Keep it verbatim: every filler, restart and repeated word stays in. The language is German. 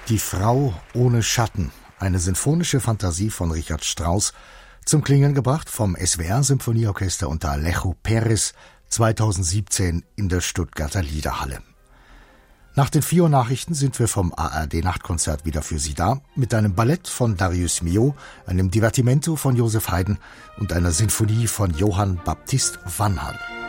Die Frau ohne Schatten, eine sinfonische Fantasie von Richard Strauss, zum Klingen gebracht vom S W R-Symphonieorchester unter Alejo Perez zweitausendsiebzehn in der Stuttgarter Liederhalle. Nach den vier Uhr Nachrichten sind wir vom A R D-Nachtkonzert wieder für Sie da, mit einem Ballett von Darius Milhaud, einem Divertimento von Joseph Haydn und einer Sinfonie von Johann Baptist Vanhal.